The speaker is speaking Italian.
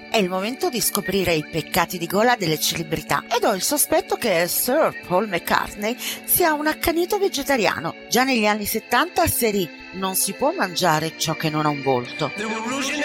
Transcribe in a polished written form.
È il momento di scoprire i peccati di gola delle celebrità ed ho il sospetto che Sir Paul McCartney sia un accanito vegetariano. Già negli anni 70 asserì: non si può mangiare ciò che non ha un volto.